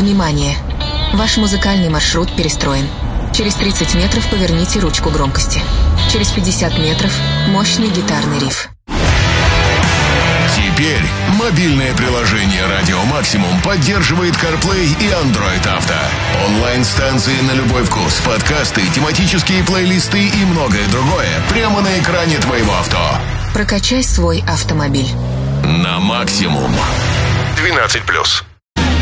Внимание! Ваш музыкальный маршрут перестроен. Через 30 метров поверните ручку громкости. Через 50 метров мощный гитарный риф. Теперь мобильное приложение «Радио Максимум» поддерживает CarPlay и Android Auto. Онлайн-станции на любой вкус, подкасты, тематические плейлисты и многое другое прямо на экране твоего авто. Прокачай свой автомобиль. На максимум. 12+.